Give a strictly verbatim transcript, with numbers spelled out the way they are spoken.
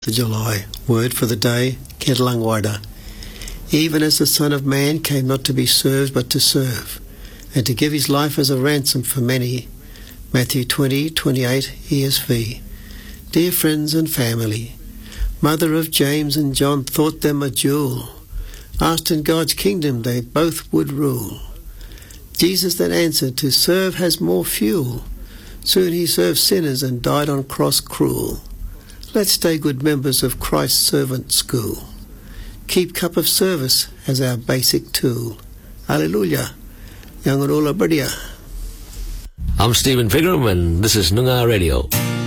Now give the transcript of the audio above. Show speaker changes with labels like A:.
A: of July. Word for the day, Kedlangwada. Even as the Son of Man came not to be served but to serve, and to give his life as a ransom for many. Matthew twenty twenty-eight E S V. Dear friends and family, mother of James and John thought them a jewel. Asked in God's kingdom they both would rule. Jesus that answered, to serve has more fuel. Soon he served sinners and died on cross cruel. Let's stay good members of Christ's servant school. Keep cup of service as our basic tool. Hallelujah. Yang Rula Badia.
B: I'm Stephen Pigram and this is Noongar Radio.